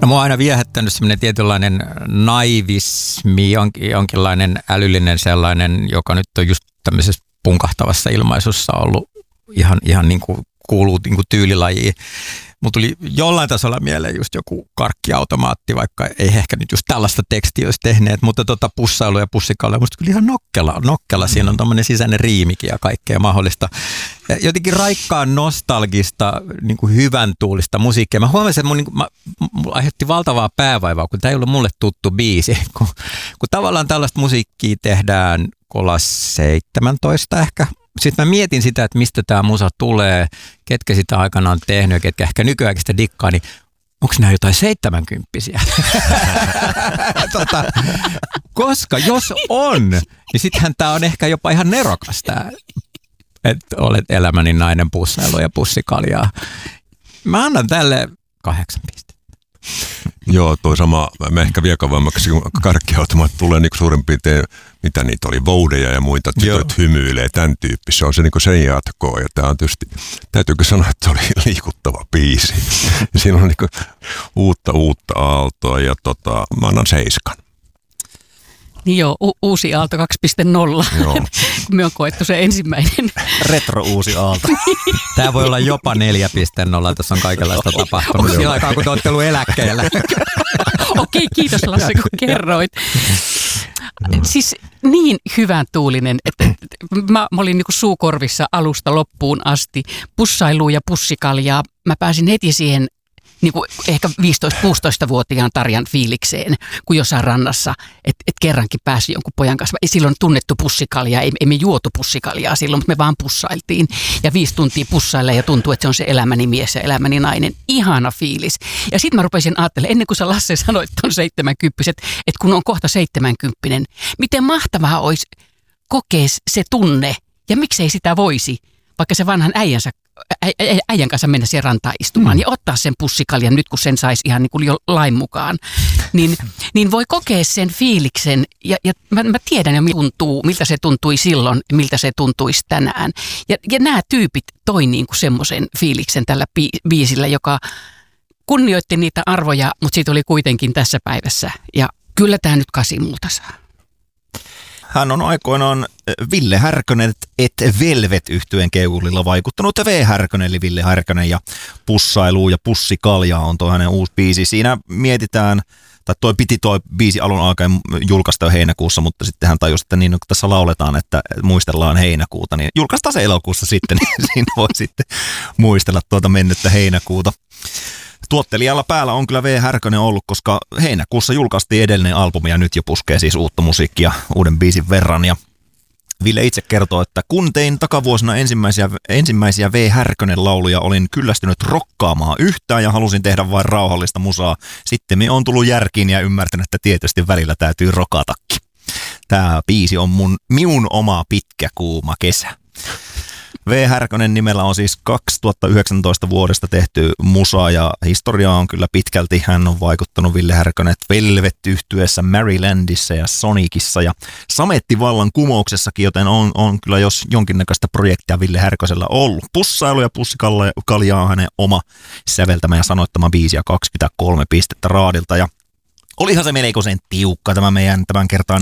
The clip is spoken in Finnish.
No mua on aina viehättänyt semmoinen tietynlainen naivismi, jonkinlainen älyllinen sellainen, joka nyt on just tämmöisessä punkahtavassa ilmaisussa ollut ihan niin kuin kuuluu niin kuin tyylilajiin. Mulla tuli jollain tasolla mieleen just joku karkkiautomaatti, vaikka ei ehkä nyt just tällaista tekstiä olisi tehneet, mutta pussailu ja pussikalle musta kyllä ihan nokkela. Siinä on tommoinen sisäinen riimikin ja kaikkea mahdollista. Ja jotenkin raikkaan nostalgista, niin kuin hyvän tuulista musiikkia. Mä huomasin, että mulla aiheutti valtavaa päävaivaa, kun tämä ei ollut mulle tuttu biisi. Kun tavallaan tällaista musiikkia tehdään kolla 17 ehkä. Sitten mä mietin sitä, että mistä tämä musa tulee, ketkä sitä aikanaan on tehnyt ja ketkä ehkä nykyään sitä dikkaa, niin onko nämä jotain 70-vuotiaita? Koska jos on, niin sittenhän tämä on ehkä jopa ihan nerokas tämä, että olet elämäni nainen pussailu ja pussikaljaa. Mä annan tälle 8 pistettä. Joo, toi sama, mä ehkä vielä kauemmaksi, kun karkkiautomaatti tulee niin suurin piirtein, mitä niitä oli, voudeja ja muita, tytöt hymyilee, tämän tyyppistä. Se on se niin sen jatkoa, ja tämä on tietysti, täytyykö sanoa, että se oli liikuttava biisi. Siinä on niin uutta aaltoa, ja mä annan 7. Niin joo, uusi aalto 2.0. Me on koettu se ensimmäinen. Retro uusi aalto. Tämä voi olla jopa 4.0, tässä on kaikenlaista tapahtunut. Sillä aikaa, kun te olette ollut eläkkeellä. Okei, kiitos Lasse, kun kerroit. Siis niin hyvän tuulinen, että mä olin niin kuin suukorvissa alusta loppuun asti. Pussailu ja pussikaljaa. Mä pääsin heti siihen niin kuin ehkä 15-16-vuotiaan Tarjan fiilikseen, kun jossain rannassa, että kerrankin pääsi jonkun pojan kanssa. Ei silloin tunnettu pussikaljaa, ei me juotu pussikaljaa silloin, mutta me vaan pussailtiin. Ja 5 tuntia pussailla ja tuntuu, että se on se elämäni mies ja elämäni nainen. Ihana fiilis. Ja sitten mä rupesin ajattelemaan, ennen kuin sä Lasse sanoit, että on 70, että kun on kohta 70, miten mahtavaa olisi kokea se tunne ja miksei sitä voisi, vaikka se vanhan äijän kanssa mennä siihen rantaan istumaan ja ottaa sen pussikaljan nyt, kun sen saisi ihan niin kuin jo lain mukaan, niin voi kokea sen fiiliksen ja mä tiedän jo miltä se tuntui silloin, miltä se tuntuisi tänään. Ja nämä tyypit toi niin kuin semmoisen fiiliksen tällä biisillä, joka kunnioitti niitä arvoja, mutta siitä oli kuitenkin tässä päivässä. Ja kyllä tämä nyt 8 multa saa. Hän on aikoinaan Ville Härkönen et Velvet-yhtyeen keulilla vaikuttanut V. Härkönen, eli Ville Härkönen ja pussailu ja pussikaljaa on tuo hänen uusi biisi. Siinä mietitään, tai toi biisi alun alkaen julkaista jo heinäkuussa, mutta sitten hän tajusi, että niin kun tässä lauletaan, että muistellaan heinäkuuta, niin julkaistaan se elokuussa sitten, niin siinä voi sitten muistella tuota mennyttä heinäkuuta. Tuottelijalla päällä on kyllä V. Härkönen ollut, koska heinäkuussa julkaistiin edellinen albumi ja nyt jo puskee siis uutta musiikkia uuden biisin verran. Ja Ville itse kertoo, että kun tein takavuosina ensimmäisiä V. Härkönen lauluja, olin kyllästynyt rokkaamaan yhtään ja halusin tehdä vain rauhallista musaa. Sitten me on tullut järkiin ja ymmärtänyt, että tietysti välillä täytyy rokatakin. Tämä biisi on minun oma pitkä kuuma kesä. V. Härkönen nimellä on siis 2019 vuodesta tehty musa ja historiaa on kyllä pitkälti. Hän on vaikuttanut Ville Härkönen Velvet-yhtyeessä, Marylandissa ja Sonicissa ja Samettivallan kumouksessakin, joten on kyllä jos jonkinnäköistä projektia Ville Härkösellä ollut. Pussailu ja pussikaljaa on hänen oma säveltämä ja sanoittama biisi ja 23 pistettä raadilta ja olihan se melkoisen tiukka tämä meidän tämän kertaan